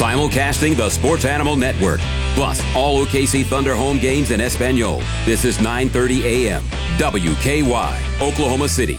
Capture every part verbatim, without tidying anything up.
Simulcasting the Sports Animal Network. Plus, all O K C Thunder home games in Espanol. This is nine thirty a.m. W K Y, Oklahoma City.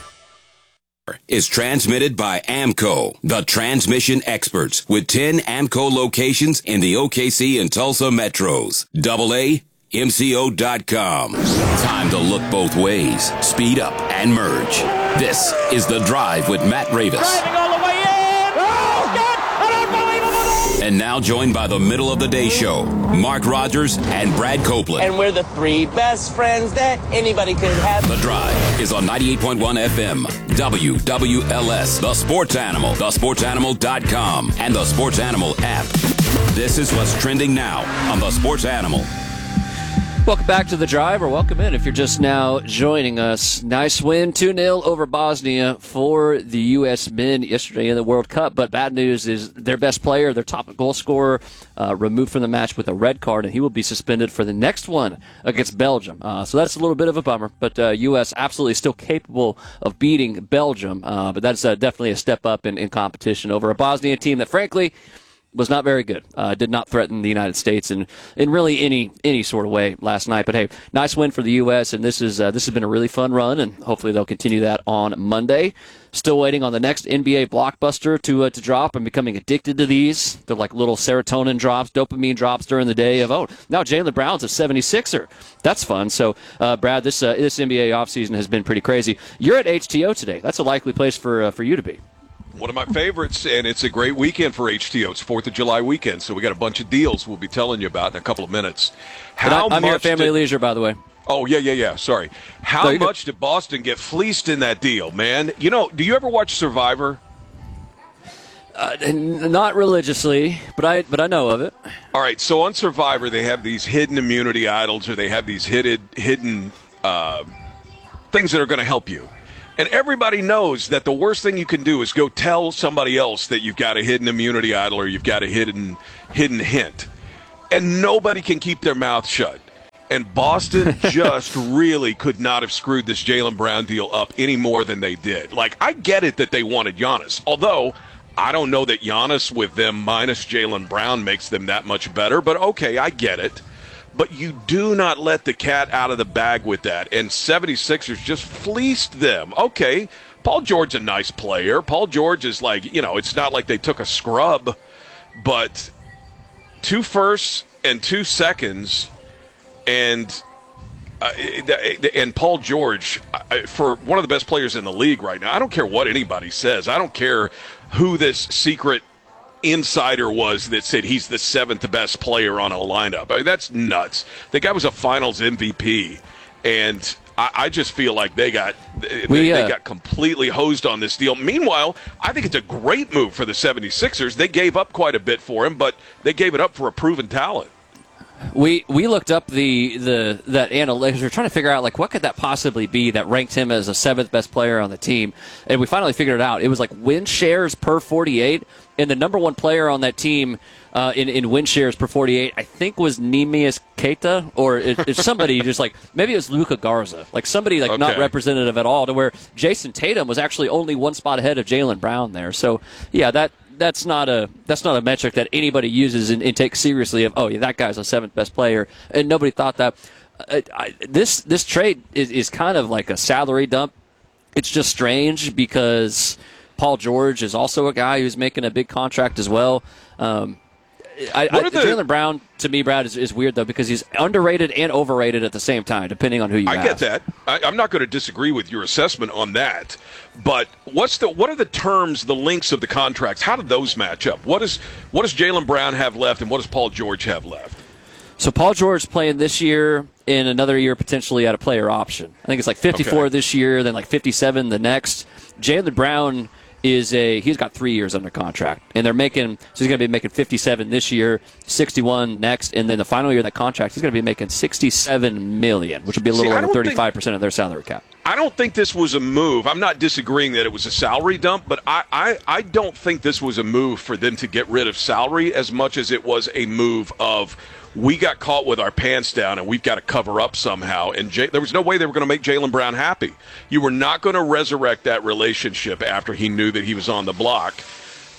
Is transmitted by AMCO, the transmission experts, with ten AMCO locations in the O K C and Tulsa metros. Double A, M C O dot com. Time to look both ways, speed up, and merge. This is The Drive with Matt Ravis. Driving all the way in. Oh, God, an unbelievable. And now joined by the middle of the day show, Mark Rogers and Brad Copeland. And we're the three best friends that anybody could have. The Drive is on ninety-eight point one F M, W W L S, The Sports Animal, the sports animal dot com, and the Sports Animal app. This is what's trending now on The Sports Animal. Welcome back to The Drive, or welcome in if you're just now joining us. Nice win, two nil over Bosnia for the U S men yesterday in the World Cup. But bad news is their best player, their top goal scorer, uh, removed from the match with a red card, and he will be suspended for the next one against Belgium. Uh, so that's a little bit of a bummer. But uh, U S absolutely still capable of beating Belgium. Uh, but that's uh, definitely a step up in, in competition over a Bosnia team that, frankly, was not very good. Uh, did not threaten the United States in, in really any any sort of way last night. But hey, nice win for the U S, and this is uh, this has been a really fun run, and hopefully they'll continue that on Monday. Still waiting on the next N B A blockbuster to uh, to drop. I'm becoming addicted to these. They're like little serotonin drops, dopamine drops during the day of, oh, now Jaylen Brown's a seventy-sixer. That's fun. So, uh, Brad, this uh, this N B A offseason has been pretty crazy. You're at H T O today. That's a likely place for uh, for you to be. One of my favorites, and it's a great weekend for H T O. It's fourth of July weekend, so we got a bunch of deals we'll be telling you about in a couple of minutes. How I'm here at Family did, Leisure, by the way. Oh, yeah, yeah, yeah. Sorry. How so much did Boston get fleeced in that deal, man? You know, do you ever watch Survivor? Uh, not religiously, but I but I know of it. All right, so on Survivor, they have these hidden immunity idols, or they have these hidden, hidden uh, things that are going to help you. And everybody knows that the worst thing you can do is go tell somebody else that you've got a hidden immunity idol or you've got a hidden hidden hint. And nobody can keep their mouth shut. And Boston just really could not have screwed this Jaylen Brown deal up any more than they did. Like, I get it that they wanted Giannis, although I don't know that Giannis with them minus Jaylen Brown makes them that much better. But, okay, I get it. But you do not let the cat out of the bag with that. And seventy-sixers just fleeced them. Okay, Paul George's a nice player. Paul George is like, you know, it's not like they took a scrub. But two firsts and two seconds and uh, and Paul George, for one of the best players in the league right now, I don't care what anybody says. I don't care who this secret insider was that said he's the seventh best player on a lineup. I mean, that's nuts. The guy was a finals M V P, and I, I just feel like they got they, we, uh, they got completely hosed on this deal. Meanwhile, I think it's a great move for the seventy-sixers. They gave up quite a bit for him, but they gave it up for a proven talent. We we looked up the, the that analytics. We were trying to figure out, like, what could that possibly be that ranked him as a seventh best player on the team, and we finally figured it out. It was like win shares per forty-eight, and the number one player on that team uh, in in win shares per forty-eight, I think, was Neemias Queta, or it, it's somebody just like maybe it was Luka Garza, like somebody like okay. not representative at all. To where Jason Tatum was actually only one spot ahead of Jaylen Brown there. So yeah, that. That's not a that's not a metric that anybody uses and, and takes seriously. Of oh yeah, that guy's a seventh best player, and nobody thought that. Uh, I, this this trade is, is kind of like a salary dump. It's just strange because Paul George is also a guy who's making a big contract as well. Um, I, I, the... Jaylen Brown, to me, Brad, is, is weird, though, because he's underrated and overrated at the same time, depending on who you I ask. get that. I, I'm not going to disagree with your assessment on that. But what's the what are the terms, the links of the contracts? How do those match up? What is what does Jaylen Brown have left, and what does Paul George have left? So Paul George playing this year, in another year potentially at a player option. I think it's like fifty-four okay. this year, then like fifty-seven the next. Jaylen Brown is a he's got three years under contract, and they're making so he's going to be making fifty-seven this year, sixty-one next, and then the final year of that contract he's going to be making sixty-seven million, which would be a little See, over thirty-five percent of their salary cap. I don't think this was a move. I'm not disagreeing that it was a salary dump, but I, I, I don't think this was a move for them to get rid of salary as much as it was a move of we got caught with our pants down and we've got to cover up somehow. And Jay, there was no way they were going to make Jaylen Brown happy. You were not going to resurrect that relationship after he knew that he was on the block.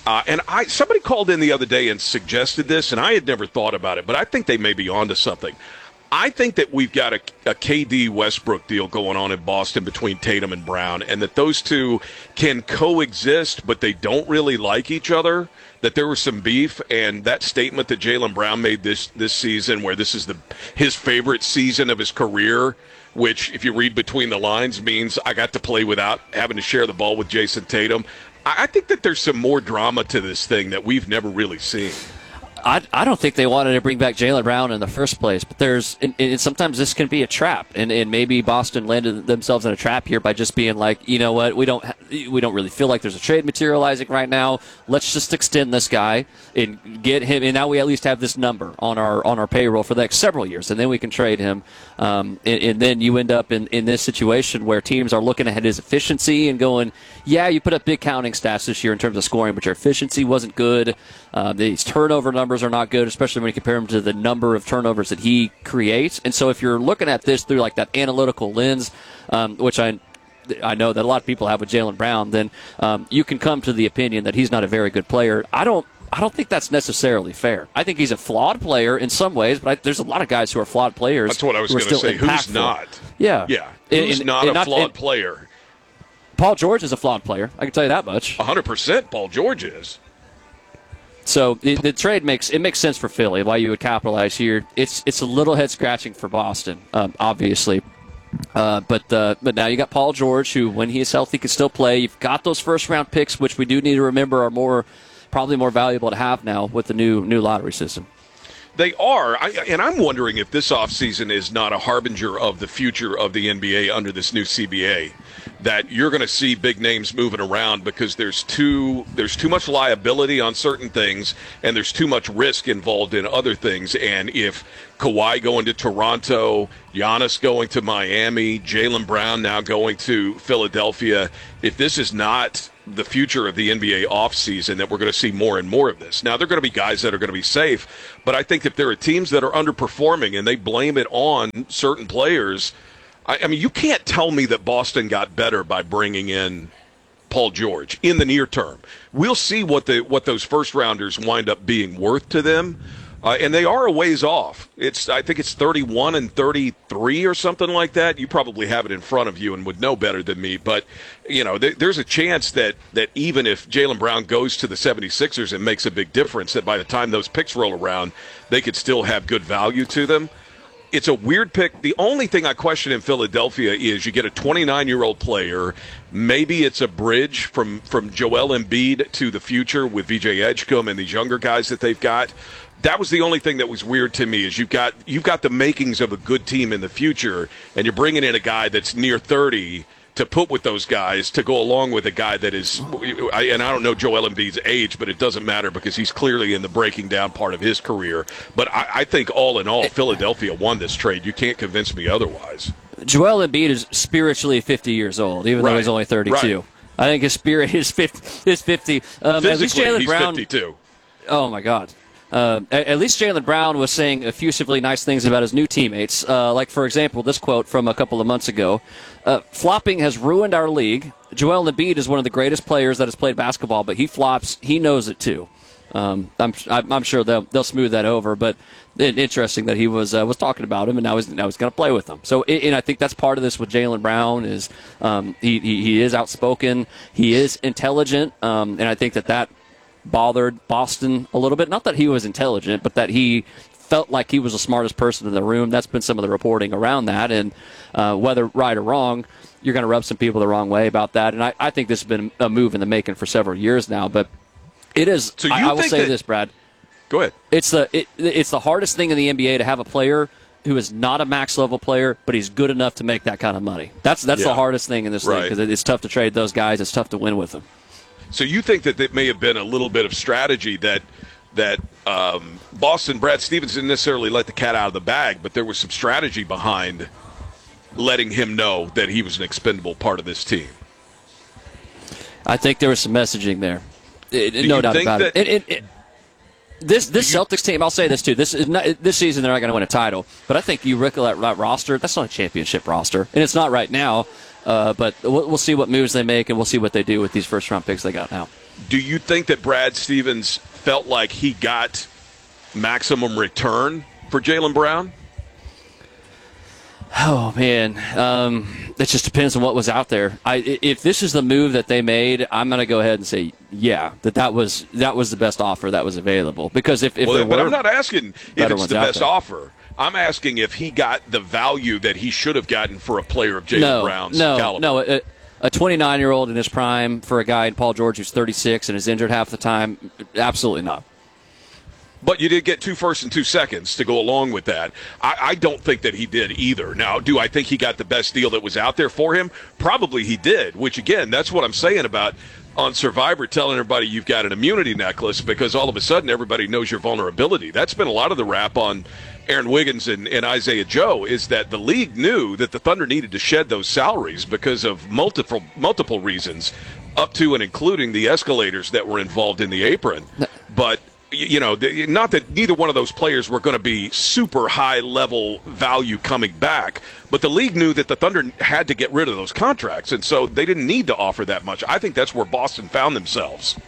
Uh, and I somebody called in the other day and suggested this, and I had never thought about it, but I think they may be onto something. I think that we've got a, a K D Westbrook deal going on in Boston between Tatum and Brown, and that those two can coexist, but they don't really like each other, that there was some beef, and that statement that Jaylen Brown made this, this season, where this is the his favorite season of his career, which, if you read between the lines, means I got to play without having to share the ball with Jason Tatum. I, I think that there's some more drama to this thing that we've never really seen. I, I don't think they wanted to bring back Jaylen Brown in the first place, but there's and, and sometimes this can be a trap, and, and maybe Boston landed themselves in a trap here by just being like, you know what, we don't ha- we don't really feel like there's a trade materializing right now. Let's just extend this guy and get him, and now we at least have this number on our on our payroll for the next several years, and then we can trade him. Um, and, and then you end up in, in this situation where teams are looking at his efficiency and going, yeah, you put up big counting stats this year in terms of scoring, but your efficiency wasn't good. Uh, these turnover numbers are not good, especially when you compare them to the number of turnovers that he creates. And so if you're looking at this through like that analytical lens, um, which I I know that a lot of people have with Jaylen Brown, then um, you can come to the opinion that he's not a very good player. I don't I don't think that's necessarily fair. I think he's a flawed player in some ways, but I, there's a lot of guys who are flawed players. That's what I was going to say. Who's not? Yeah. Yeah. Who's and, not and, a and flawed not, player? Paul George is a flawed player. I can tell you that much. one hundred percent Paul George is. So the, the trade makes it makes sense for Philly. Why you would capitalize here? It's it's a little head scratching for Boston, um, obviously. Uh, but uh, but now you got Paul George, who when he is healthy can still play. You've got those first round picks, which we do need to remember are more probably more valuable to have now with the new new lottery system. They are, I, and I'm wondering if this offseason is not a harbinger of the future of the N B A under this new C B A, that you're going to see big names moving around because there's too there's too much liability on certain things and there's too much risk involved in other things. And if Kawhi going to Toronto, Giannis going to Miami, Jaylen Brown now going to Philadelphia, if this is not the future of the N B A offseason, that we're going to see more and more of this. Now, there are going to be guys that are going to be safe, but I think if there are teams that are underperforming and they blame it on certain players, I, I mean, you can't tell me that Boston got better by bringing in Paul George in the near term. We'll see what the what those first rounders wind up being worth to them. Uh, and they are a ways off. It's I think it's thirty-one and thirty-three or something like that. You probably have it in front of you and would know better than me. But, you know, th- there's a chance that, that even if Jaylen Brown goes to the seventy-sixers and makes a big difference, that by the time those picks roll around, they could still have good value to them. It's a weird pick. The only thing I question in Philadelphia is you get a twenty-nine-year-old player. Maybe it's a bridge from, from Joel Embiid to the future with V J Edgecombe and these younger guys that they've got. That was the only thing that was weird to me, is you've got you've got the makings of a good team in the future, and you're bringing in a guy that's near thirty to put with those guys to go along with a guy that is, and I don't know Joel Embiid's age, but it doesn't matter because he's clearly in the breaking down part of his career. But I, I think all in all, Philadelphia won this trade. You can't convince me otherwise. Joel Embiid is spiritually fifty years old, even right. though he's only thirty-two. Right. I think his spirit is fifty. Is fifty. Um, Physically, at least Jaylen he's Brown, fifty-two. Oh my God. Uh, at, at least Jaylen Brown was saying effusively nice things about his new teammates. Uh, like, for example, this quote from a couple of months ago. Uh, flopping has ruined our league. Joel Embiid is one of the greatest players that has played basketball, but he flops. He knows it, too. Um, I'm, I'm sure they'll, they'll smooth that over, but it, interesting that he was uh, was talking about him, and now he's, now he's going to play with him. So, and I think that's part of this with Jaylen Brown is um, he, he, he is outspoken. He is intelligent, um, and I think that that bothered Boston a little bit. Not that he was intelligent, but that he felt like he was the smartest person in the room. That's been some of the reporting around that. And uh, whether right or wrong, you're going to rub some people the wrong way about that. And I, I think this has been a move in the making for several years now. But it is, so you I, I will think say that, this, Brad. Go ahead. It's the, it, it's the hardest thing in the N B A to have a player who is not a max-level player, but he's good enough to make that kind of money. That's, that's yeah. the hardest thing in this right. league, because it's tough to trade those guys. It's tough to win with them. So you think that it may have been a little bit of strategy that that um, Boston, Brad Stevens didn't necessarily let the cat out of the bag, but there was some strategy behind letting him know that he was an expendable part of this team? I think there was some messaging there. It, no doubt about it. It, it, it. This this you, Celtics team, I'll say this too. This is not, this season they're not going to win a title, but I think you look at that roster. That's not a championship roster, and it's not right now. Uh, but we'll, we'll see what moves they make, and we'll see what they do with these first-round picks they got now. do you think that Brad Stevens felt like he got maximum return for Jaylen Brown? Oh, man. Um, it just depends on what was out there. I, if this is the move that they made, I'm going to go ahead and say, yeah, that that was that was the best offer that was available. Because if, if well, there but were I'm not asking if it's the best there. offer. I'm asking if he got the value that he should have gotten for a player of Jaylen no, Brown's no, caliber. No, no. A twenty-nine-year-old in his prime for a guy in Paul George who's thirty-six and is injured half the time, absolutely not. But you did get two firsts and two seconds to go along with that. I, I don't think that he did either. Now, do I think he got the best deal that was out there for him? Probably he did, which, again, that's what I'm saying about on Survivor telling everybody you've got an immunity necklace because all of a sudden everybody knows your vulnerability. That's been a lot of the rap on Aaron Wiggins and, and Isaiah Joe is that the league knew that the Thunder needed to shed those salaries because of multiple multiple reasons, up to and including the escalators that were involved in the apron. But you know, not that neither one of those players were going to be super high-level value coming back, but the league knew that the Thunder had to get rid of those contracts, and so they didn't need to offer that much. I think that's where Boston found themselves.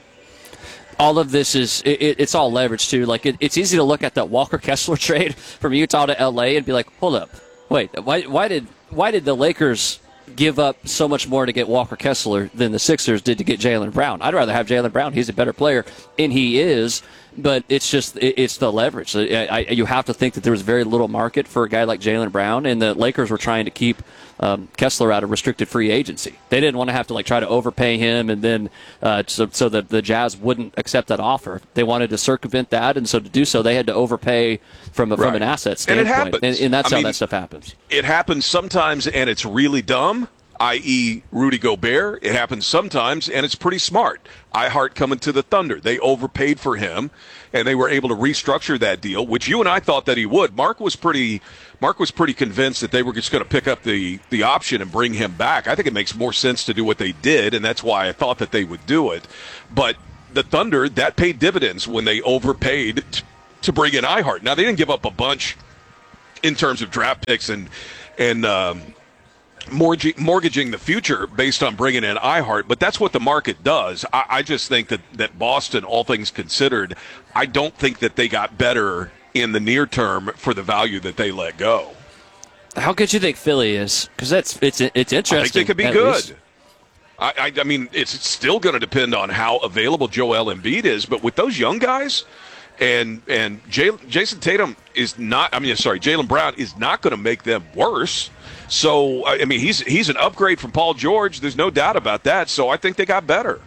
All of this is, it, it's all leverage, too. Like, it, it's easy to look at that Walker Kessler trade from Utah to L A and be like, hold up, wait, why, why did why did the Lakers give up so much more to get Walker Kessler than the Sixers did to get Jaylen Brown? I'd rather have Jaylen Brown. He's a better player, and he is, but it's just it's the leverage. I, I, you have to think that there was very little market for a guy like Jaylen Brown, and the Lakers were trying to keep um, Kessler out of restricted free agency. They didn't want to have to like try to overpay him, and then uh, so, so that the Jazz wouldn't accept that offer. They wanted to circumvent that, and so to do so, they had to overpay from, a, right. from an asset standpoint. And it happens. And, and that's I how mean, that stuff happens. It happens sometimes, and it's really dumb. that is. Rudy Gobert. It happens sometimes, and it's pretty smart. iHeart coming to the Thunder. They overpaid for him, and they were able to restructure that deal, which you and I thought that he would. Mark was pretty Mark was pretty convinced that they were just going to pick up the, the option and bring him back. I think it makes more sense to do what they did, and that's why I thought that they would do it. But the Thunder, that paid dividends when they overpaid t- to bring in iHeart. Now, they didn't give up a bunch in terms of draft picks and and um, mortgaging, mortgaging the future based on bringing in iHeart, but that's what the market does. I, I just think that, that Boston, all things considered, I don't think that they got better in the near term for the value that they let go. How good you think Philly is? Because that's it's it's interesting. I think they could be good. I, I, I mean, it's still going to depend on how available Joel Embiid is, but with those young guys, and and Jay, Jason Tatum is not. I mean, sorry, Jaylen Brown is not going to make them worse. So I mean, he's he's an upgrade from Paul George. There's no doubt about that. So I think they got better.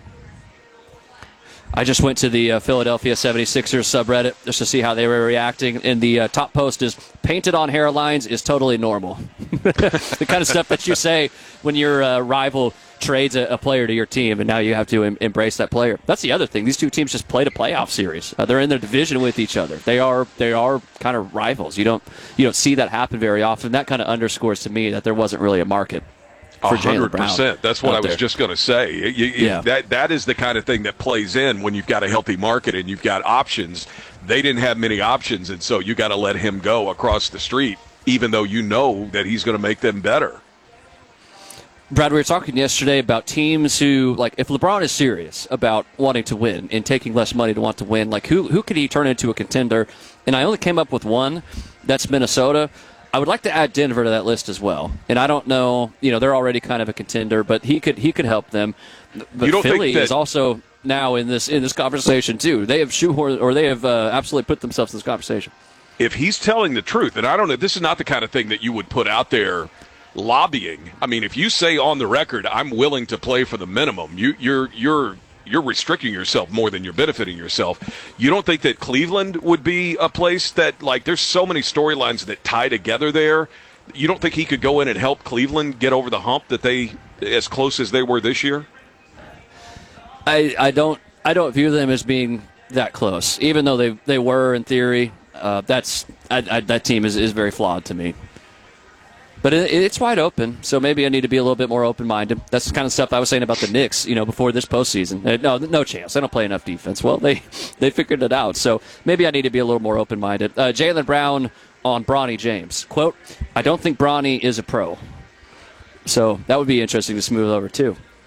I just went to the uh, Philadelphia seventy-sixers subreddit just to see how they were reacting, and the uh, top post is, painted on hairlines is totally normal. The kind of stuff that you say when your uh, rival trades a, a player to your team, and now you have to em- embrace that player. That's the other thing. These two teams just played a playoff series. Uh, they're in their division with each other. They are they are kind of rivals. You don't you don't see that happen very often. That kind of underscores to me that there wasn't really a market for Jaylen Brown. one hundred percent. That's what I was there. just going to say. You, you, yeah. that, that is the kind of thing that plays in when you've got a healthy market and you've got options. They didn't have many options, and so you got to let him go across the street, even though you know that he's going to make them better. Brad, we were talking yesterday about teams who, like, if LeBron is serious about wanting to win and taking less money to want to win, like, who who could he turn into a contender? And I only came up with one. That's Minnesota. I would like to add Denver to that list as well. And I don't know, you know, they're already kind of a contender, but he could he could help them. But you don't Philly think that- is also now in this in this conversation too. They have shoehorned, or they have uh, absolutely put themselves in this conversation. If he's telling the truth, and I don't know, this is not the kind of thing that you would put out there lobbying. I mean, if you say on the record, I'm willing to play for the minimum, you, you're you're you're restricting yourself more than you're benefiting yourself. You don't think that Cleveland would be a place that, like, there's so many storylines that tie together there. You don't think he could go in and help Cleveland get over the hump that they, as close as they were this year? I, I don't I don't view them as being that close, even though they they were in theory. Uh, that's I, I, that team is, is very flawed to me. But it, it's wide open, so maybe I need to be a little bit more open-minded. That's the kind of stuff I was saying about the Knicks, you know, before this postseason. Uh, no, no chance. They don't play enough defense. Well, they they figured it out, so maybe I need to be a little more open-minded. Uh, Jaylen Brown on Bronny James. Quote, I don't think Bronny is a pro. So that would be interesting to smooth over, too.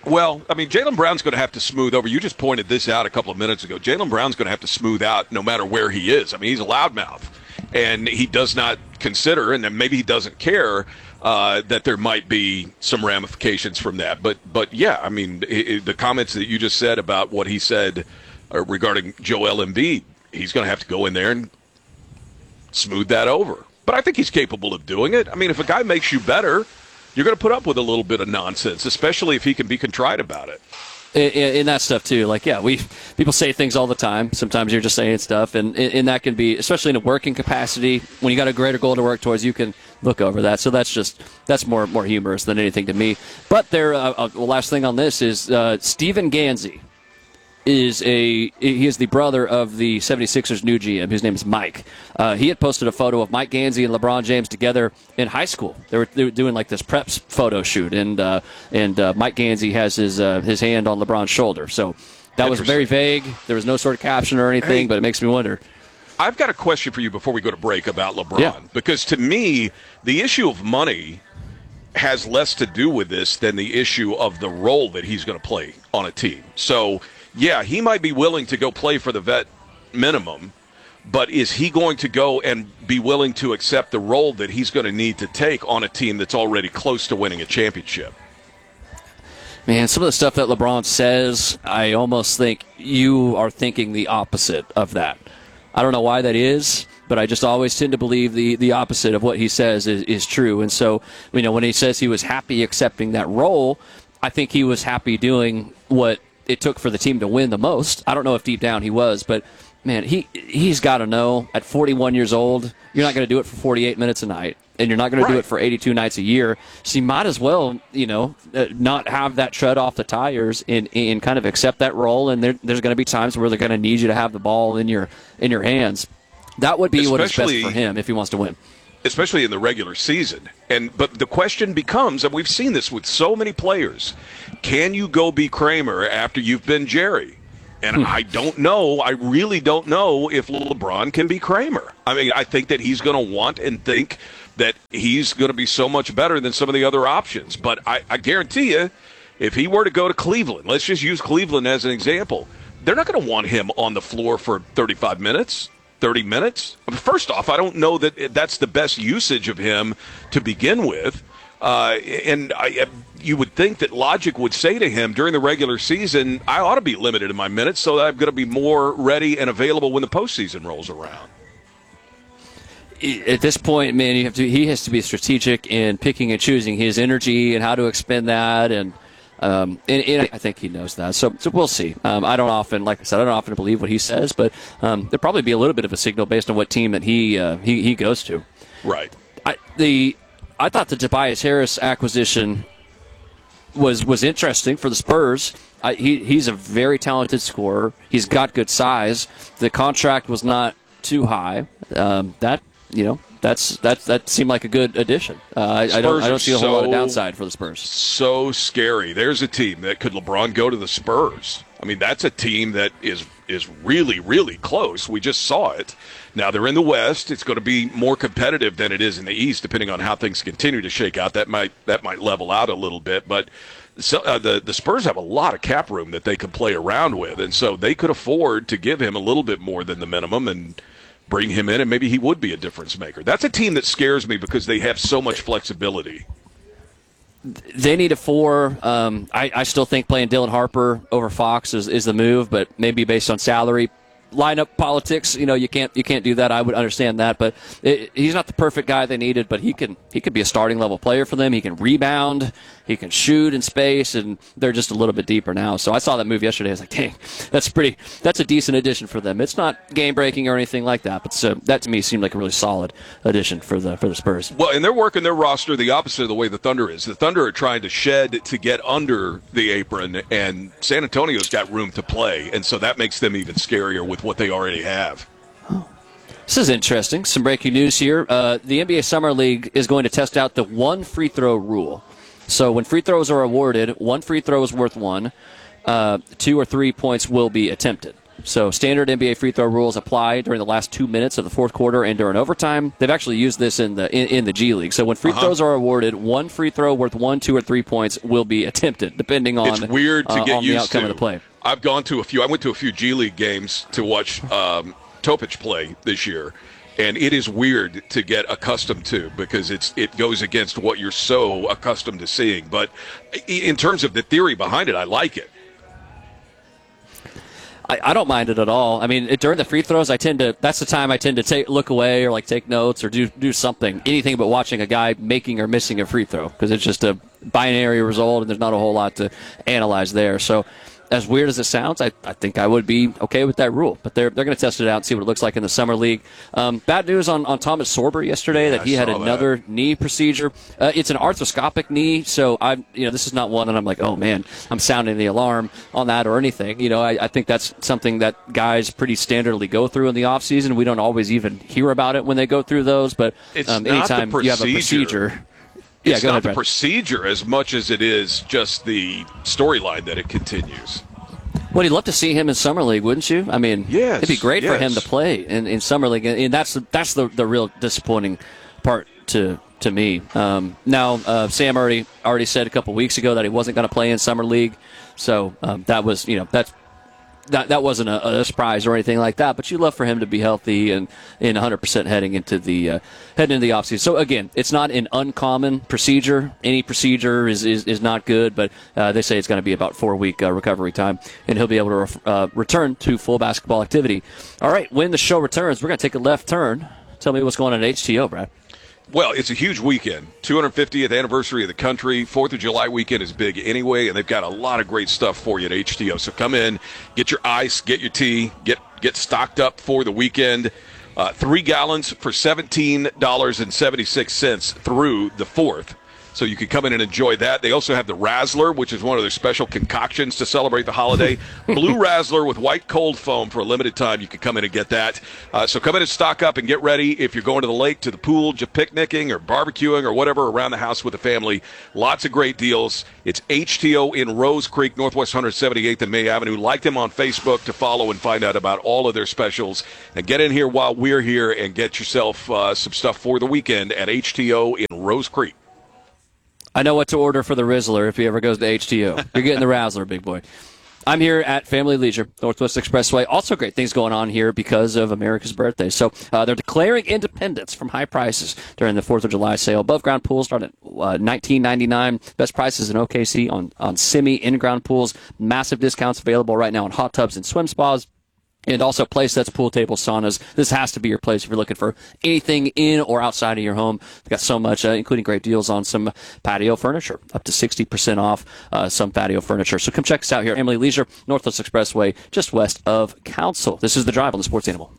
Well, I mean, Jaylen Brown's going to have to smooth over. You just pointed this out a couple of minutes ago. Jaylen Brown's going to have to smooth out no matter where he is. I mean, he's a loudmouth, and he does not consider, and then maybe he doesn't care, uh, that there might be some ramifications from that. But, but yeah, I mean, it, it, the comments that you just said about what he said uh, regarding Joel Embiid, he's going to have to go in there and smooth that over. But I think he's capable of doing it. I mean, if a guy makes you better, you're going to put up with a little bit of nonsense, especially if he can be contrite about it. In, in that stuff too, like yeah, we people say things all the time. Sometimes you're just saying stuff, and, and that can be, especially in a working capacity, when you got a greater goal to work towards, you can look over that. So that's just that's more more humorous than anything to me. But there, uh, uh, well, last thing on this is uh, Stephen Gansey is a he is the brother of the seventy-sixers new G M. His name is Mike. Uh, he had posted a photo of Mike Gansey and LeBron James together in high school. They were, they were doing like this preps photo shoot, and uh, and uh, Mike Gansey has his uh, his hand on LeBron's shoulder. So that was very vague. There was no sort of caption or anything, hey, but it makes me wonder. I've got a question for you before we go to break about LeBron, yeah. because to me, the issue of money has less to do with this than the issue of the role that he's going to play on a team. So yeah, he might be willing to go play for the vet minimum, but is he going to go and be willing to accept the role that he's going to need to take on a team that's already close to winning a championship? Man, some of the stuff that LeBron says, I almost think you are thinking the opposite of that. I don't know why that is, but I just always tend to believe the, the opposite of what he says is, is true. And so, you know, when he says he was happy accepting that role, I think he was happy doing what it took for the team to win the most. I don't know if deep down he was, but man, he he's got to know at forty-one years old, you're not going to do it for forty-eight minutes a night, and you're not going right. to do it for eighty-two nights a year. So you might as well, you know, uh, not have that tread off the tires and, and kind of accept that role. And there, there's going to be times where they're going to need you to have the ball in your in your hands. That would be Especially, what is best for him if he wants to win. Especially in the regular season. And but the question becomes, and we've seen this with so many players, can you go be Kramer after you've been Jerry? And hmm. I don't know. I really don't know if LeBron can be Kramer. I mean, I think that he's going to want and think that he's going to be so much better than some of the other options. But I, I guarantee you, if he were to go to Cleveland, let's just use Cleveland as an example, they're not going to want him on the floor for thirty-five minutes. thirty minutes? First off, I don't know that that's the best usage of him to begin with. Uh, and I, you would think that logic would say to him during the regular season, I ought to be limited in my minutes so that I'm going to be more ready and available when the postseason rolls around. At this point, man, you have to, he has to be strategic in picking and choosing his energy and how to expend that, and Um, and, and I think he knows that. So, so we'll see. Um, I don't often, like I said, I don't often believe what he says, but um, there'll probably be a little bit of a signal based on what team that he uh, he, he goes to. Right. I, the I thought the Tobias Harris acquisition was was interesting for the Spurs. I, he he's a very talented scorer. He's got good size. The contract was not too high. Um, that you know. That's that. That seemed like a good addition. Uh, I, I don't. I don't see a whole so, lot of downside for the Spurs. So scary. There's a team that could LeBron go to the Spurs. I mean, that's a team that is is really, really close. We just saw it. Now they're in the West. It's going to be more competitive than it is in the East, depending on how things continue to shake out. That might that might level out a little bit, but. So, uh, the the Spurs have a lot of cap room that they could play around with, and so they could afford to give him a little bit more than the minimum and bring him in, and maybe he would be a difference maker. That's a team that scares me because they have so much flexibility. They need a four. Um, I, I still think playing Dylan Harper over Fox is, is the move, but maybe based on salary. Lineup politics, you know, you can't you can't do that. I would understand that, but it, he's not the perfect guy they needed. But he can he could be a starting level player for them. He can rebound, he can shoot in space, and they're just a little bit deeper now. So I saw that move yesterday. I was like, dang, that's pretty. That's a decent addition for them. It's not game breaking or anything like that, but so that to me seemed like a really solid addition for the for the Spurs. Well, and they're working their roster the opposite of the way the Thunder is. The Thunder are trying to shed to get under the apron, and San Antonio's got room to play, and so that makes them even scarier with what they already have. Oh. This is interesting. Some breaking news here. Uh, the N B A Summer League is going to test out the one free throw rule. So when free throws are awarded, one free throw is worth one. Uh, two or three points will be attempted. So standard N B A free throw rules apply during the last two minutes of the fourth quarter and during overtime. They've actually used this in the in, in the G League. So when free uh-huh. throws are awarded, one free throw worth one, two, or three points will be attempted, depending on, it's weird to uh, get on used the outcome to. of the play. I've gone to a few. I went to a few G League games to watch um, Topic play this year, and it is weird to get accustomed to because it's it goes against what you're so accustomed to seeing. But in terms of the theory behind it, I like it. I, I don't mind it at all. I mean, it, during the free throws, I tend to. That's the time I tend to take look away or like take notes or do do something, anything but watching a guy making or missing a free throw because it's just a binary result and there's not a whole lot to analyze there. So, as weird as it sounds, I, I think I would be okay with that rule. But they're they're going to test it out and see what it looks like in the summer league. Um, bad news on, on Thomas Sorber yesterday yeah, that he had another that. knee procedure. Uh, it's an arthroscopic knee, so I you know this is not one that I'm like, oh man, I'm sounding the alarm on that or anything. You know, I, I think that's something that guys pretty standardly go through in the off season. We don't always even hear about it when they go through those, but um, anytime you have a procedure. Yeah, it's go not ahead, the Brad. procedure as much as it is just the storyline that it continues. Well, you'd love to see him in Summer League, wouldn't you? I mean, yes, it'd be great yes. for him to play in, in Summer League, and that's that's the the real disappointing part to to me. Um, now, uh, Sam already already said a couple weeks ago that he wasn't going to play in Summer League, so um, that was you know that's. That that wasn't a, a surprise or anything like that, but you'd love for him to be healthy and in one hundred percent heading into the uh, heading into the offseason. So again, it's not an uncommon procedure. Any procedure is, is, is not good, but uh, they say it's going to be about four week uh, recovery time, and he'll be able to ref- uh, return to full basketball activity. All right, when the show returns, we're going to take a left turn. Tell me what's going on at H T O, Brad. Well, it's a huge weekend. two hundred fiftieth anniversary of the country. fourth of July weekend is big anyway, and they've got a lot of great stuff for you at H T O. So come in, get your ice, get your tea, get get stocked up for the weekend. Uh, three gallons for seventeen dollars and seventy-six cents through the fourth. So you can come in and enjoy that. They also have the Razzler, which is one of their special concoctions to celebrate the holiday. Blue Razzler with white cold foam for a limited time. You can come in and get that. Uh, so come in and stock up and get ready. If you're going to the lake, to the pool, just picnicking or barbecuing or whatever around the house with the family, lots of great deals. It's H T O in Rose Creek, Northwest one seventy-eighth and May Avenue. Like them on Facebook to follow and find out about all of their specials. And get in here while we're here and get yourself uh, some stuff for the weekend at H T O in Rose Creek. I know what to order for the Rizzler if he ever goes to H T O. You're getting the Razzler, big boy. I'm here at Family Leisure, Northwest Expressway. Also great things going on here because of America's birthday. So uh, they're declaring independence from high prices during the fourth of July sale. Above-ground pools start at uh, nineteen ninety-nine dollars. Best prices in O K C on, on semi-in-ground pools. Massive discounts available right now on hot tubs and swim spas. And also play sets, pool tables, saunas. This has to be your place if you're looking for anything in or outside of your home. They've got so much, uh, including great deals on some patio furniture, up to sixty percent off uh, some patio furniture. So come check us out here at Family Leisure, Northwest Expressway, just west of Council. This is The Drive on the Sports Animal.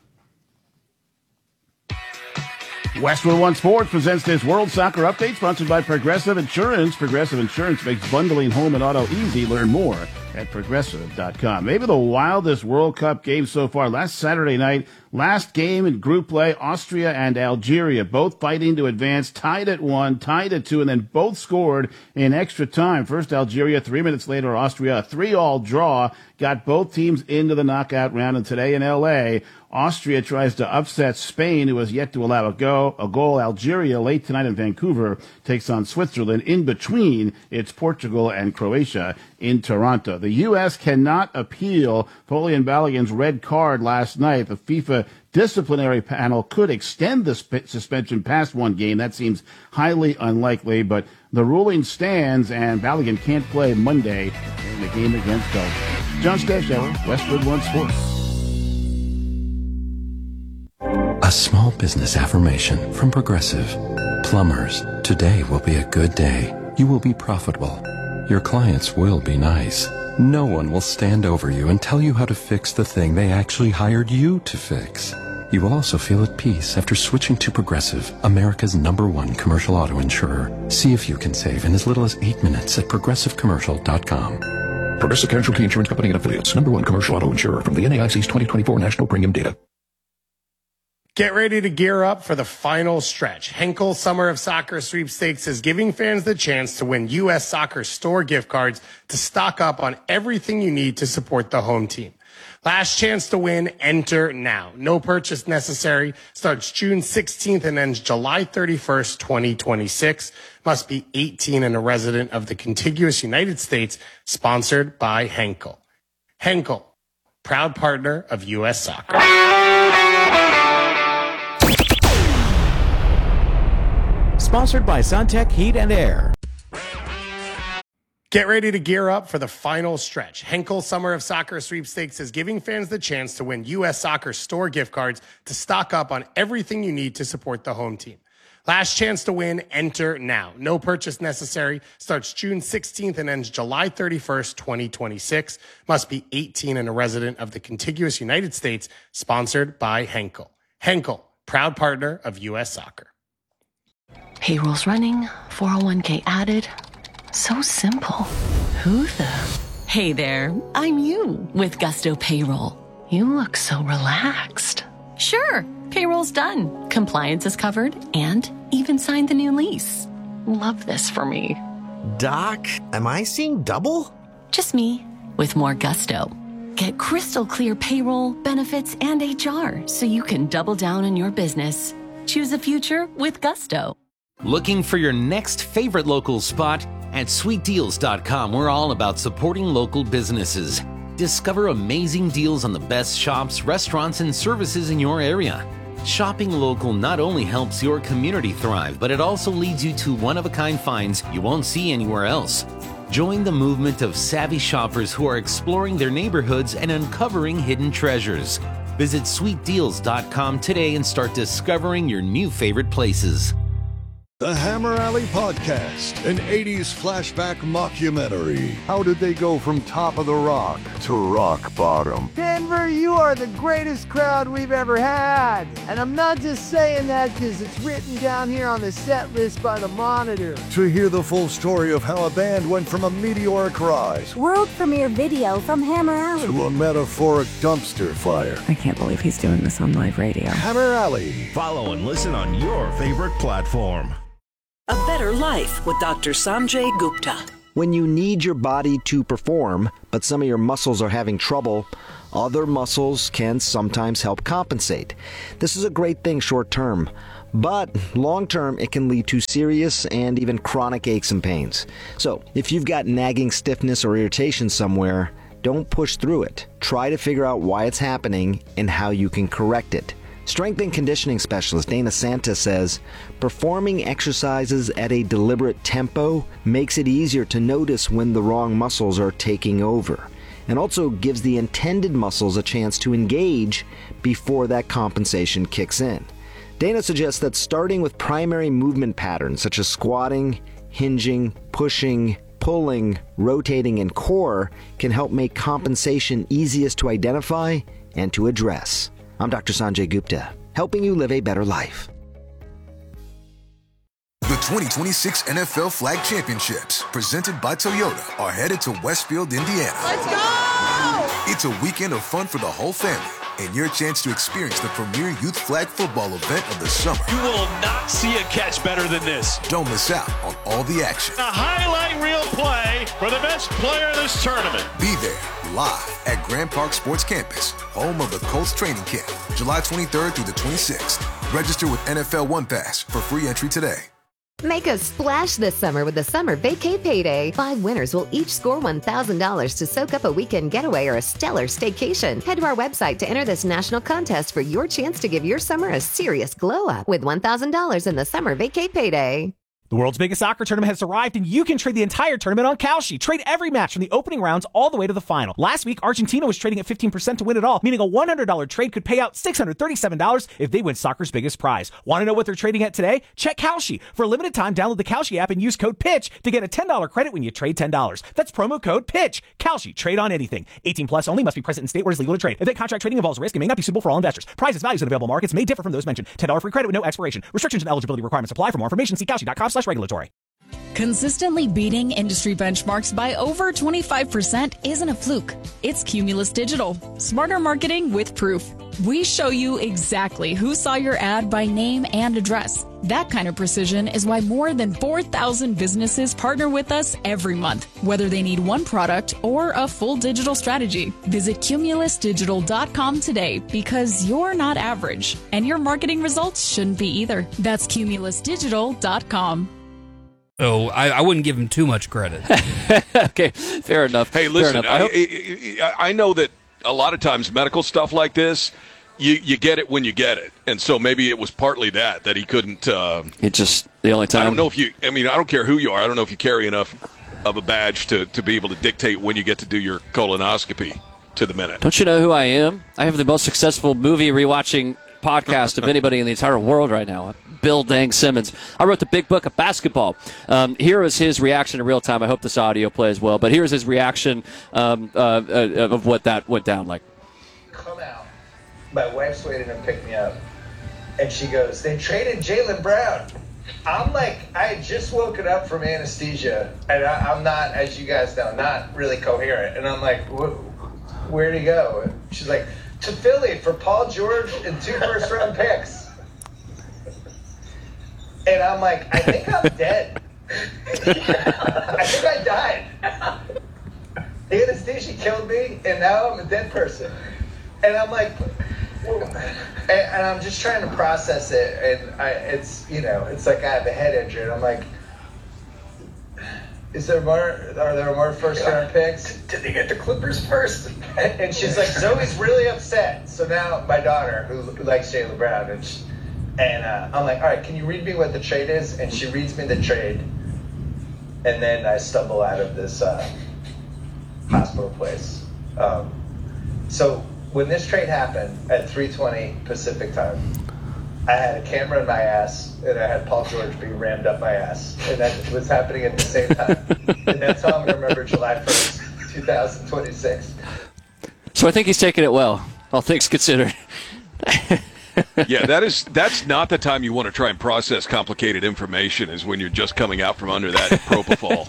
Westwood One Sports presents this World Soccer Update, sponsored by Progressive Insurance. Progressive Insurance makes bundling home and auto easy. Learn more at progressive dot com. Maybe the wildest World Cup game so far. Last Saturday night, last game in group play, Austria and Algeria, both fighting to advance, tied at one, tied at two, and then both scored in extra time. First Algeria, three minutes later, Austria, a three-all draw, got both teams into the knockout round. And today in L A, Austria tries to upset Spain, who has yet to allow a go a goal. Algeria, late tonight in Vancouver, takes on Switzerland. In between, it's Portugal and Croatia in Toronto. The U S cannot appeal Foley and Balogun's red card last night. The FIFA disciplinary panel could extend the sp- suspension past one game. That seems highly unlikely, but the ruling stands, and Balogun can't play Monday in the game against Belgium. John Stashower, Westwood One Sports. A small business affirmation from Progressive. Plumbers, today will be a good day. You will be profitable. Your clients will be nice. No one will stand over you and tell you how to fix the thing they actually hired you to fix. You will also feel at peace after switching to Progressive, America's number one commercial auto insurer. See if you can save in as little as eight minutes at progressive commercial dot com. Progressive Casualty Insurance Company and Affiliates, number one commercial auto insurer from the N A I C's twenty twenty-four National Premium Data. Get ready to gear up for the final stretch. Henkel Summer of Soccer Sweepstakes is giving fans the chance to win U S Soccer store gift cards to stock up on everything you need to support the home team. Last chance to win, enter now. No purchase necessary. Starts June sixteenth and ends July thirty-first, twenty twenty-six. Must be eighteen and a resident of the contiguous United States. Sponsored by Henkel. Henkel, proud partner of U S Soccer. Sponsored by Suntech Heat and Air. Get ready to gear up for the final stretch. Henkel Summer of Soccer Sweepstakes is giving fans the chance to win U S Soccer store gift cards to stock up on everything you need to support the home team. Last chance to win, enter now. No purchase necessary. Starts June sixteenth and ends July thirty-first, twenty twenty-six. Must be eighteen and a resident of the contiguous United States. Sponsored by Henkel. Henkel, proud partner of U S Soccer. Payroll's running, four oh one k added. So simple. Who the? Hey there, I'm you with Gusto Payroll. You look so relaxed. Sure, payroll's done. Compliance is covered and even signed the new lease. Love this for me. Doc, am I seeing double? Just me with more gusto. Get crystal clear payroll, benefits, and H R so you can double down on your business. Choose a future with Gusto. Looking for your next favorite local spot? At sweet deals dot com, we're all about supporting local businesses. Discover amazing deals on the best shops, restaurants, and services in your area. Shopping local not only helps your community thrive, but it also leads you to one-of-a-kind finds you won't see anywhere else. Join the movement of savvy shoppers who are exploring their neighborhoods and uncovering hidden treasures. Visit sweet deals dot com today and start discovering your new favorite places. The Hammer Alley Podcast, an eighties flashback mockumentary. How did they go from top of the rock to rock bottom? Denver, you are the greatest crowd we've ever had. And I'm not just saying that because it's written down here on the set list by the Monitor. To hear the full story of how a band went from a meteoric rise, world premiere video from Hammer Alley, to a metaphoric dumpster fire. I can't believe he's doing this on live radio. Hammer Alley. Follow and listen on your favorite platform. A better life with Doctor Sanjay Gupta. When you need your body to perform, but some of your muscles are having trouble, other muscles can sometimes help compensate. This is a great thing short term, but long term it can lead to serious and even chronic aches and pains. So if you've got nagging stiffness or irritation somewhere, don't push through it. Try to figure out why it's happening and how you can correct it. Strength and conditioning specialist Dana Santa says, performing exercises at a deliberate tempo makes it easier to notice when the wrong muscles are taking over, and also gives the intended muscles a chance to engage before that compensation kicks in. Dana suggests that starting with primary movement patterns such as squatting, hinging, pushing, pulling, rotating, and core can help make compensation easiest to identify and to address. I'm Doctor Sanjay Gupta, helping you live a better life. The twenty twenty-six N F L Flag Championships, presented by Toyota, are headed to Westfield, Indiana. Let's go! It's a weekend of fun for the whole family, and your chance to experience the premier youth flag football event of the summer. You will not see a catch better than this. Don't miss out on all the action. A highlight reel play for the best player of this tournament. Be there live at Grand Park Sports Campus, home of the Colts training camp, July twenty-third through the twenty-sixth. Register with N F L One Pass for free entry today. Make a splash this summer with the Summer Vacay Payday. Five winners will each score one thousand dollars to soak up a weekend getaway or a stellar staycation. Head to our website to enter this national contest for your chance to give your summer a serious glow-up with one thousand dollars in the Summer Vacay Payday. The world's biggest soccer tournament has arrived, and you can trade the entire tournament on Kalshi. Trade every match from the opening rounds all the way to the final. Last week, Argentina was trading at fifteen percent to win it all, meaning a one hundred dollars trade could pay out six hundred thirty-seven dollars if they win soccer's biggest prize. Want to know what they're trading at today? Check Kalshi. For a limited time, download the Kalshi app and use code PITCH to get a ten dollars credit when you trade ten dollars. That's promo code PITCH. Kalshi. Trade on anything. eighteen plus only. Must be present in state where it's legal to trade. Event contract trading involves risk and may not be suitable for all investors. Prices, values, and available markets may differ from those mentioned. ten dollars free credit with no expiration. Restrictions and eligibility requirements apply. For more information, see Kalshi dot com slash regulatory. Consistently beating industry benchmarks by over twenty-five percent isn't a fluke. It's Cumulus Digital. Smarter marketing with proof. We show you exactly who saw your ad by name and address. That kind of precision is why more than four thousand businesses partner with us every month, whether they need one product or a full digital strategy. Visit cumulus digital dot com today because you're not average, and your marketing results shouldn't be either. That's cumulus digital dot com. So I, I wouldn't give him too much credit. Okay, fair enough. Hey, listen, I, hope- I, I, I know that a lot of times medical stuff like this, you, you get it when you get it. And so maybe it was partly that, that he couldn't. Uh, it just, the only time. I don't know if you, I mean, I don't care who you are. I don't know if you carry enough of a badge to, to be able to dictate when you get to do your colonoscopy to the minute. Don't you know who I am? I have the most successful movie rewatching podcast of anybody in the entire world right now. Bill Dang Simmons. I wrote the big book of basketball. Um, here is his reaction in real time. I hope this audio plays well, but here's his reaction um, uh, uh, of what that went down like. Come out. My wife's waiting to pick me up, and she goes, "They traded Jaylen Brown." I'm like, I had just woken up from anesthesia, and I, I'm not, as you guys know, not really coherent. And I'm like, where'd he go? And she's like, to Philly for Paul George and two first round picks. And I'm like, I think I'm dead. I think I died. The anesthesia killed me, and now I'm a dead person. And I'm like, and, and I'm just trying to process it. And I, it's, you know, it's like I have a head injury. And I'm like, is there more, are there more first round picks? Did they get the Clippers first? And, and she's like, Zoe's really upset. So now my daughter, who, who likes Jaylen Brown, and she, And uh, I'm like, all right, can you read me what the trade is? And she reads me the trade. And then I stumble out of this uh, hospital place. Um, so when this trade happened at three twenty Pacific time, I had a camera in my ass, and I had Paul George being rammed up my ass. And that was happening at the same time. And that's how I'm going to remember July first, twenty twenty-six. So I think he's taking it well, all things considered. Yeah, that is that's not the time you want to try and process complicated information, is when you're just coming out from under that propofol.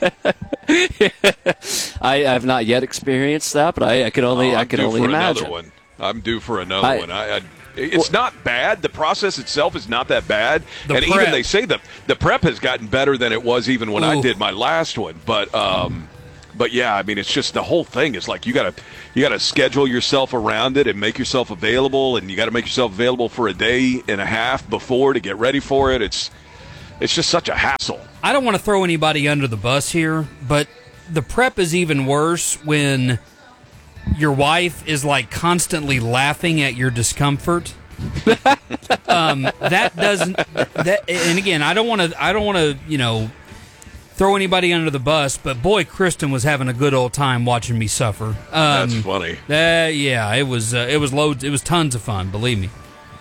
I have not yet experienced that, but I, I can only oh, I can due only for imagine. Another one. I'm due for another I, one. I, I it's well, not bad. The process itself is not that bad, the and prep. even they say the the prep has gotten better than it was even when Ooh. I did my last one. But um, but yeah, I mean, it's just the whole thing is like you got to. You got to schedule yourself around it and make yourself available, and you got to make yourself available for a day and a half before to get ready for it. It's it's just such a hassle. I don't want to throw anybody under the bus here, but the prep is even worse when your wife is like constantly laughing at your discomfort. um, that doesn't. That, and again, I don't want to. I don't want to. You know. Throw anybody under the bus, but boy, Kristen was having a good old time watching me suffer. Um, That's funny. Uh, yeah, it was. Uh, it was loads. It was tons of fun. Believe me.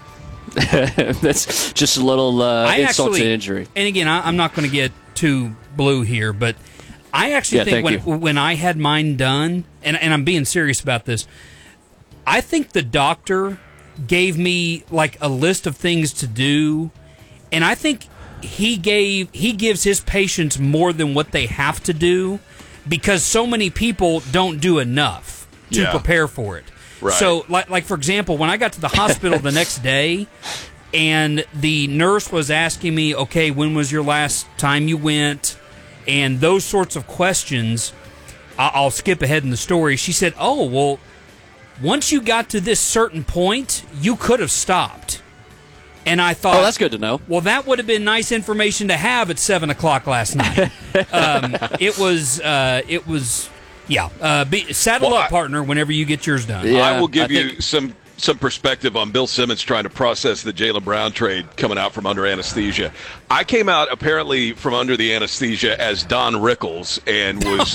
That's just a little uh, I insult actually, to injury. And again, I, I'm not going to get too blue here, but I actually yeah, think when you. when I had mine done, and and I'm being serious about this, I think the doctor gave me like a list of things to do, and I think. He gave he gives his patients more than what they have to do because so many people don't do enough to yeah. prepare for it. Right. So, like, like for example, when I got to the hospital the next day and the nurse was asking me, okay, when was your last time you went? And those sorts of questions, I'll skip ahead in the story. She said, oh, well, once you got to this certain point, you could have stopped. And I thought, oh, that's good to know. Well, that would have been nice information to have at seven o'clock last night. um, it was, uh, it was, yeah. Uh, be, saddle well, up, I, partner. Whenever you get yours done, yeah, I will give I you think, some some perspective on Bill Simmons trying to process the Jaylen Brown trade coming out from under anesthesia. I came out apparently from under the anesthesia as Don Rickles and was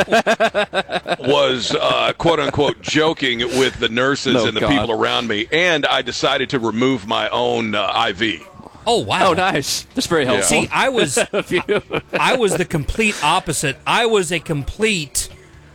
uh, was uh, quote unquote joking with the nurses no, and the God. people around me, and I decided to remove my own uh, I V. Oh wow! Oh, nice. That's very helpful. See, I was I was the complete opposite. I was a complete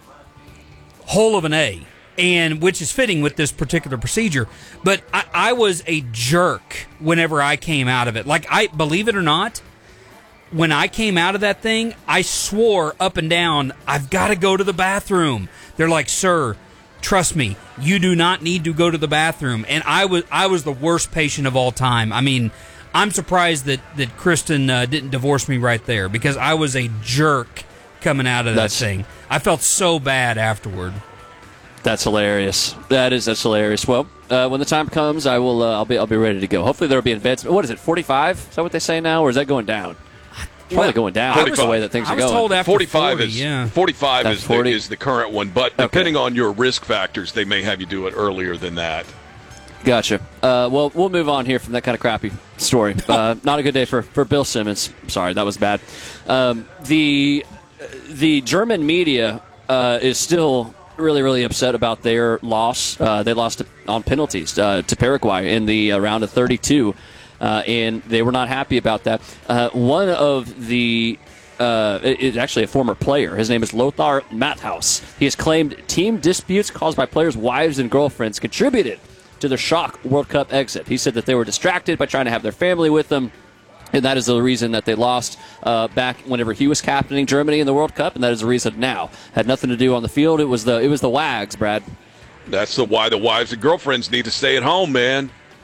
hole of an A. And which is fitting with this particular procedure. But I, I was a jerk whenever I came out of it. Like, I believe it or not, when I came out of that thing, I swore up and down, I've got to go to the bathroom. They're like, sir, trust me, you do not need to go to the bathroom. And I was I was the worst patient of all time. I mean, I'm surprised that, that Kristen uh, didn't divorce me right there, because I was a jerk coming out of that That's, thing. I felt so bad afterward. That's hilarious. That is that's hilarious. Well, uh, when the time comes, I will. Uh, I'll be. I'll be ready to go. Hopefully, there'll be advancement. What is it? forty-five? Is that what they say now, or is that going down? Probably Well, going down. I was- the way that things I are was going. told after forty-five forty, is yeah. forty-five That's is forty? the, is the current one, but depending on your risk factors, they may have you do it earlier than that. Gotcha. Uh, well, we'll move on here from that kind of crappy story. Uh, not a good day for, for Bill Simmons. Sorry, that was bad. Um, the the German media uh, is still really, really upset about their loss. Uh, they lost on penalties uh, to Paraguay in the uh, round of thirty-two, uh, and they were not happy about that. Uh, one of the Uh, is actually a former player. His name is Lothar Matthaus. He has claimed team disputes caused by players' wives and girlfriends contributed to their shock World Cup exit. He said that they were distracted by trying to have their family with them, and that is the reason that they lost uh, back whenever he was captaining Germany in the World Cup, and that is the reason now. Had nothing to do on the field. It was the it was the wags, Brad. That's the why the wives and girlfriends need to stay at home, man.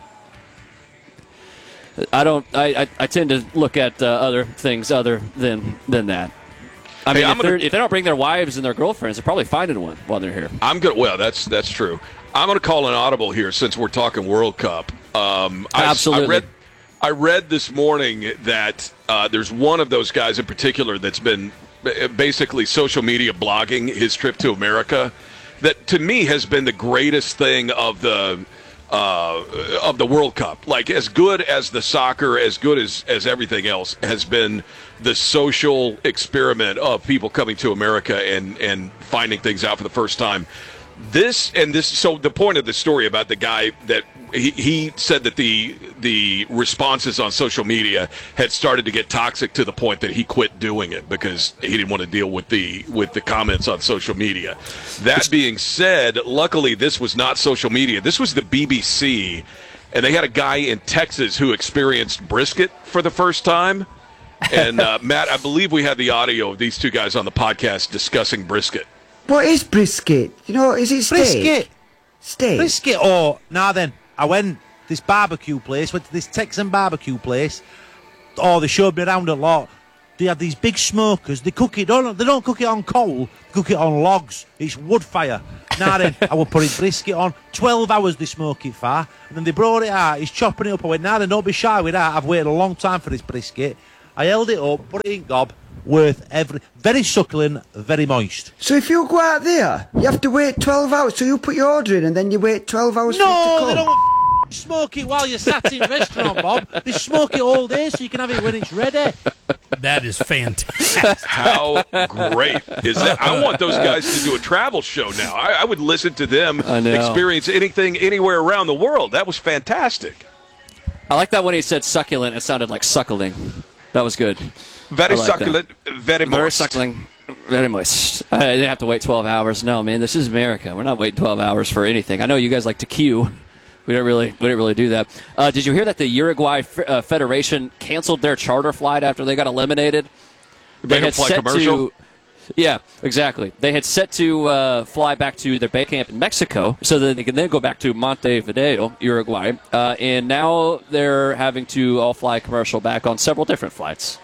I don't. I, I, I tend to look at uh, other things other than than that. I Hey, mean, I'm if, gonna- if they don't bring their wives and their girlfriends, they're probably finding one while they're here. I'm good. Well, that's that's true. I'm going to call an audible here since we're talking World Cup. Um, I, Absolutely. I read, I read this morning that uh, there's one of those guys in particular that's been basically social media blogging his trip to America. That to me has been the greatest thing of the uh, of the World Cup. Like as good as the soccer, as good as as everything else has been the social experiment of people coming to America and and finding things out for the first time. This and this. So the point of the story about the guy that he, he said that the the responses on social media had started to get toxic to the point that he quit doing it because he didn't want to deal with the with the comments on social media. That being said, luckily this was not social media. This was the B B C, and they had a guy in Texas who experienced brisket for the first time. And uh, Matt, I believe we have the audio of these two guys on the podcast discussing brisket. What is brisket? You know, is it steak? Brisket. Steak. Brisket. Oh, now then, I went this barbecue place, went to this Texan barbecue place. Oh, they showed me around a lot. They have these big smokers. They cook it. Don't they don't cook it on coal. They cook it on logs. It's wood fire. Now then, I will put it brisket on. Twelve hours they smoke it for, and then they brought it out. He's chopping it up. I went, now then, don't be shy with that. I've waited a long time for this brisket. I held it up, put it in gob. Worth every, very suckling, very moist. So if you go out there, you have to wait twelve hours. So you put your order in and then you wait twelve hours No, for it to they come? don't smoke it while you're sat in restaurant, Bob. They smoke it all day so you can have it when it's ready. That is fantastic. How great is that? I want those guys to do a travel show now. I, I would listen to them I know. experience anything anywhere around the world. That was fantastic. I like that when he said succulent, it sounded like suckling. That was good. Very I like succulent, that. very moist. Very suckling, very moist. I didn't have to wait twelve hours. No, man, this is America. We're not waiting twelve hours for anything. I know you guys like to queue. We don't really, we didn't really do that. Uh, did you hear that the Uruguay F- uh, Federation canceled their charter flight after they got eliminated? They had fly commercial? to. Yeah, exactly. They had set to uh, fly back to their base camp in Mexico so that they can then go back to Montevideo, Uruguay. Uh, and now they're having to all fly commercial back on several different flights.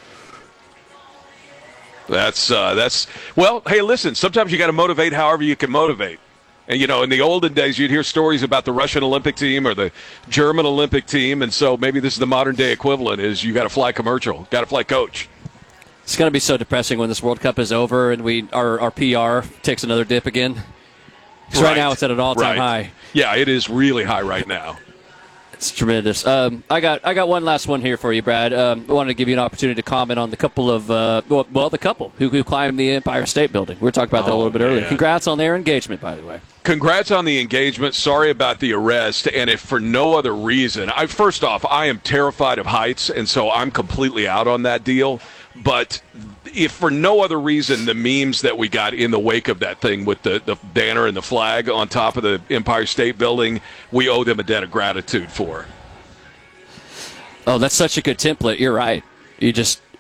That's uh, that's well. Hey, listen. Sometimes you got to motivate however you can motivate. And you know, in the olden days, you'd hear stories about the Russian Olympic team or the German Olympic team, and so maybe this is the modern day equivalent: is you got to fly commercial, got to fly coach. It's going to be so depressing when this World Cup is over and we our, our P R takes another dip again. Because right now it's at an all-time right. high. Yeah, it is really high right now. It's tremendous. Um, I got I got one last one here for you, Brad. Um, I wanted to give you an opportunity to comment on the couple of uh, well, well, the couple who, who climbed the Empire State Building. We were talking about that Oh, a little bit earlier. man. Congrats on their engagement, by the way. Congrats on the engagement. Sorry about the arrest, and if for no other reason, I first off, I am terrified of heights, and so I'm completely out on that deal. But if for no other reason, the memes that we got in the wake of that thing with the, the banner and the flag on top of the Empire State Building, we owe them a debt of gratitude for. Oh, that's such a good template. You're right. You just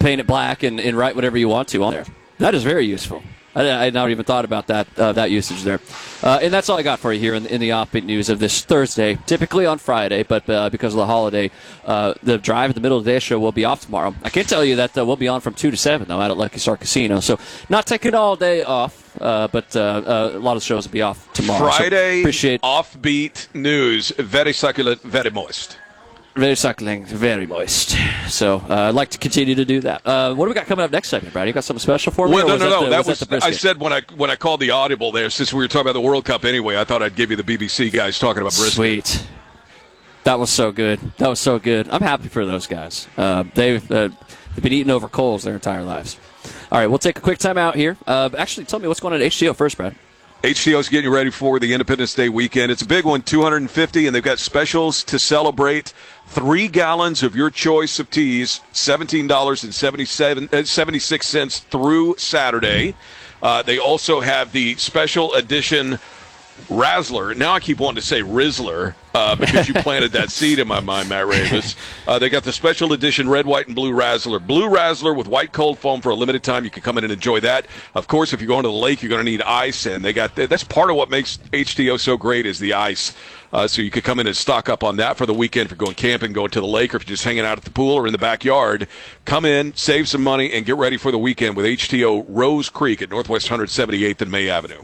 paint it black and, and write whatever you want to on there. That is very useful. I, I had not even thought about that uh, that usage there. Uh, and that's all I got for you here in, in the offbeat news of this Thursday, typically on Friday, but uh, because of the holiday, uh, the drive at the middle of the day show will be off tomorrow. I can tell you that uh, we'll be on from two to seven, though, out at Lucky Star Casino. So not taking all day off, uh, but uh, uh, a lot of shows will be off tomorrow. Friday, so appreciate offbeat news, very succulent, very moist. Very suckling, very moist. So uh, I'd like to continue to do that. Uh, what do we got coming up next segment, Brad? You got something special for me? Well, no, was no, that no. The, that was, was, that the I said when I when I called the audible there, since we were talking about the World Cup anyway, I thought I'd give you the B B C guys talking about brisket. Sweet. That was so good. That was so good. I'm happy for those guys. Uh, they've, uh, they've been eating over coals their entire lives. All right, we'll take a quick time out here. Uh, actually, tell me what's going on at H T O first, Brad. H T O's getting you ready for the Independence Day weekend. It's a big one, two hundred fifty, and they've got specials to celebrate. Three gallons of your choice of teas, seventeen dollars and seventy-six cents through Saturday. Uh, they also have the special edition Razzler. Now I keep wanting to say Rizzler uh, because you planted that seed in my mind, Matt Ravis. Uh, they got the special edition red, white, and blue Razzler. Blue Razzler with white cold foam for a limited time. You can come in and enjoy that. Of course, if you're going to the lake, you're going to need ice, and they got that's part of what makes H T O so great is the ice. Uh, so you could come in and stock up on that for the weekend if you're going camping, going to the lake, or if you're just hanging out at the pool or in the backyard. Come in, save some money, and get ready for the weekend with H T O Rose Creek at Northwest one seventy-eighth and May Avenue.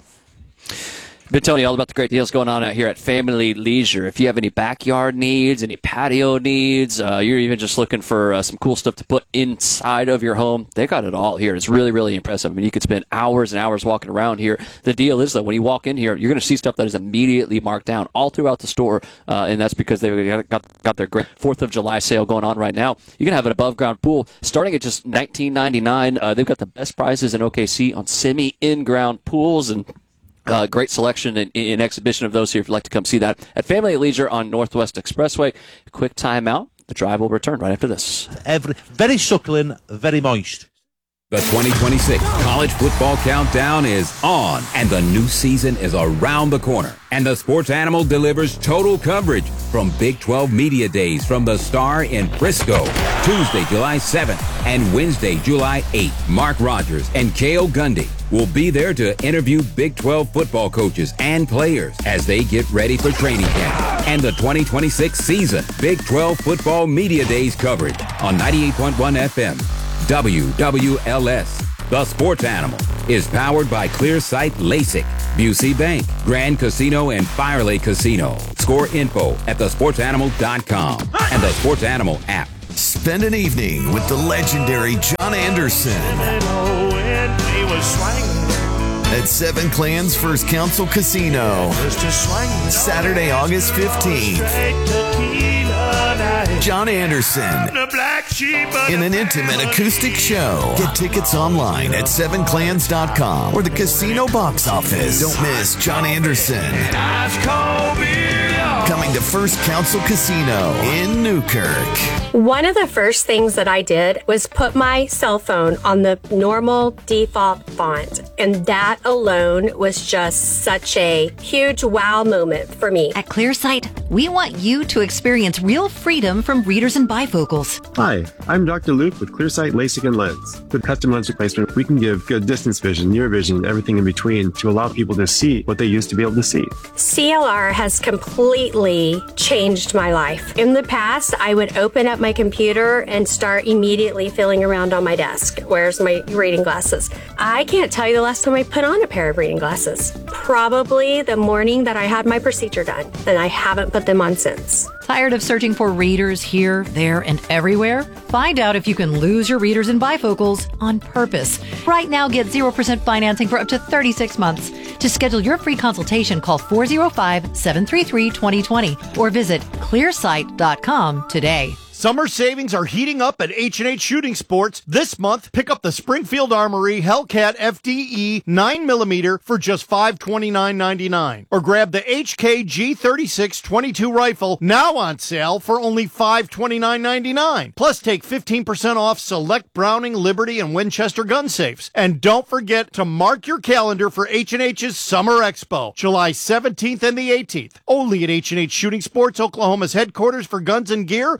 Been telling you all about the great deals going on out here at Family Leisure. If you have any backyard needs, any patio needs, uh, you're even just looking for uh, some cool stuff to put inside of your home, they got it all here. It's really, really impressive. I mean, you could spend hours and hours walking around here. The deal is, though, when you walk in here, you're going to see stuff that is immediately marked down all throughout the store, uh, and that's because they've got, got their great fourth of July sale going on right now. You can have an above-ground pool starting at just nineteen ninety-nine dollars. Uh, they've got the best prices in O K C on semi-in-ground pools, and Uh, great selection and, and exhibition of those here if you'd like to come see that at Family Leisure on Northwest Expressway. Quick time out. The drive will return right after this. Every, very suckling, very moist. The twenty twenty-six College Football Countdown is on, and the new season is around the corner. And the Sports Animal delivers total coverage from Big twelve Media Days from the Star in Frisco, Tuesday, July seventh, and Wednesday, July eighth. Mark Rogers and Cale Gundy will be there to interview Big twelve football coaches and players as they get ready for training camp. And the twenty twenty-six season Big twelve Football Media Days coverage on ninety-eight point one F M. W W L S. The Sports Animal is powered by Clearsight LASIK, Busey Bank, Grand Casino, and Fire Lake Casino. Score info at the sports animal dot com and the Sports Animal app. Spend an evening with the legendary John Anderson at Seven Clans First Council Casino, Saturday, August fifteenth. John Anderson in an intimate acoustic show. Get tickets online at seven clans dot com or the casino box office. Don't miss John Anderson coming to First Council Casino in Newkirk. One of the first things that I did was put my cell phone on the normal default font, and that alone was just such a huge wow moment for me. At Clearsight, we want you to experience real freedom from readers and bifocals. Hi, I'm Doctor Luke with Clearsight LASIK and Lens. With custom lens replacement, we can give good distance vision, near vision, and everything in between to allow people to see what they used to be able to see. C L R has completely changed my life. In the past, I would open up my computer and start immediately feeling around on my desk. Where's my reading glasses? I can't tell you the last time I put on a pair of reading glasses. Probably the morning that I had my procedure done, and I haven't put them on since. Tired of searching for readers here, there, and everywhere? Find out if you can lose your readers and bifocals on purpose. Right now, get zero percent financing for up to thirty-six months. To schedule your free consultation, call four oh five, seven three three, two oh two oh or visit clearsight dot com today. Summer savings are heating up at H and H Shooting Sports. This month, pick up the Springfield Armory Hellcat F D E nine millimeter for just five hundred twenty-nine dollars and ninety-nine cents. Or grab the H K G thirty-six twenty-two rifle, now on sale for only five hundred twenty-nine dollars and ninety-nine cents. Plus, take fifteen percent off select Browning, Liberty, and Winchester gun safes. And don't forget to mark your calendar for H and H's Summer Expo, July seventeenth and the eighteenth. Only at H and H Shooting Sports, Oklahoma's headquarters for guns and gear, located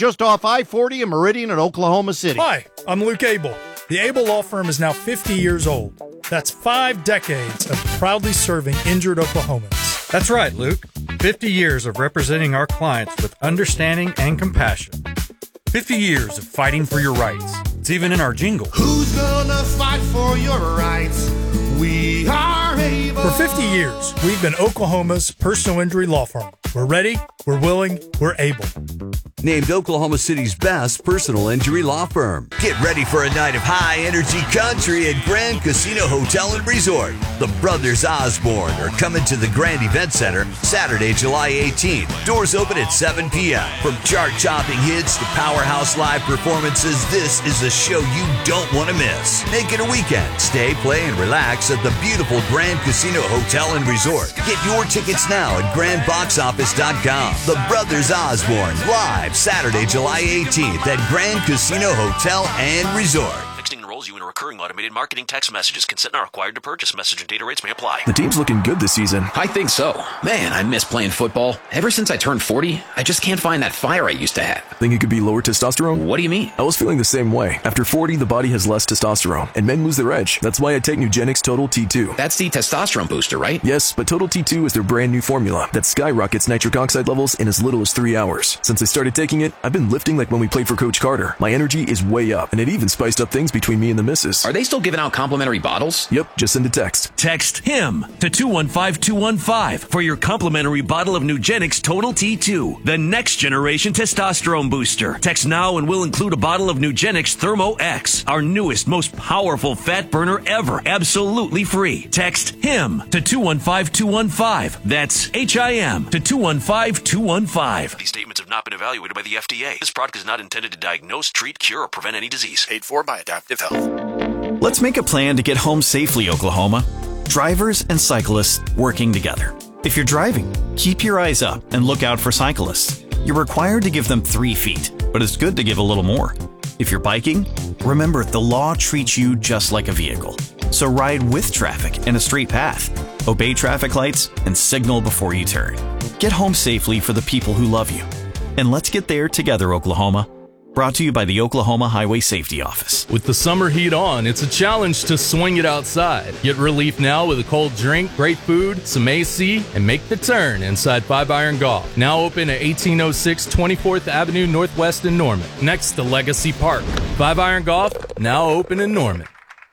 just off I forty in Meridian in Oklahoma City. Hi, I'm Luke Abel. The Abel Law Firm is now fifty years old. That's five decades of proudly serving injured Oklahomans. That's right, Luke. fifty years of representing our clients with understanding and compassion. fifty years of fighting for your rights. It's even in our jingle. Who's gonna fight for your rights? We are able. For fifty years, we've been Oklahoma's personal injury law firm. We're ready, we're willing, we're able. Named Oklahoma City's best personal injury law firm. Get ready for a night of high-energy country at Grand Casino Hotel and Resort. The Brothers Osborne are coming to the Grand Event Center Saturday, July eighteenth. Doors open at seven p.m. From chart-topping hits to powerhouse live performances, this is a show you don't want to miss. Make it a weekend. Stay, play, and relax at the beautiful Grand Casino Hotel and Resort. Get your tickets now at grand box office dot com. The Brothers Osborne, live Saturday, July eighteenth at Grand Casino Hotel and Resort. Texting enrolls you in a recurring automated marketing text messages. Consent not required to purchase. Message and data rates may apply. The team's looking good this season. I think so. Man, I miss playing football. Ever since I turned forty, I just can't find that fire I used to have. Think it could be lower testosterone? What do you mean? I was feeling the same way. After forty, the body has less testosterone, and men lose their edge. That's why I take Nugenix Total T two. That's the testosterone booster, right? Yes, but Total T two is their brand new formula that skyrockets nitric oxide levels in as little as three hours. Since I started taking it, I've been lifting like when we played for Coach Carter. My energy is way up, and it even spiced up things between me and the missus. Are they still giving out complimentary bottles? Yep, just send a text. Text HIM to two one five two one five for your complimentary bottle of Nugenix Total T two, the next generation testosterone booster. Text now and we'll include a bottle of Nugenix Thermo X, our newest, most powerful fat burner ever, absolutely free. Text HIM to two one five two one five. That's H I M to two one five two one five. These statements have not been evaluated by the F D A. This product is not intended to diagnose, treat, cure, or prevent any disease. Paid for by Adaptive Health. Let's make a plan to get home safely, Oklahoma. Drivers and cyclists working together. If you're driving, keep your eyes up and look out for cyclists. You're required to give them three feet, but it's good to give a little more. If you're biking, remember the law treats you just like a vehicle. So ride with traffic in a straight path. Obey traffic lights and signal before you turn. Get home safely for the people who love you. And let's get there together, Oklahoma. Brought to you by the Oklahoma Highway Safety Office. With the summer heat on, it's a challenge to swing it outside. Get relief now with a cold drink, great food, some A C, and make the turn inside Five Iron Golf. Now open at eighteen oh six twenty-fourth Avenue Northwest in Norman, next to Legacy Park. Five Iron Golf, now open in Norman.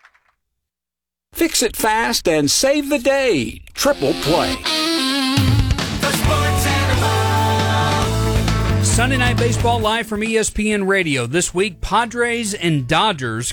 Fix it fast and save the day. Triple Play. Sunday Night Baseball live from E S P N Radio. This week, Padres and Dodgers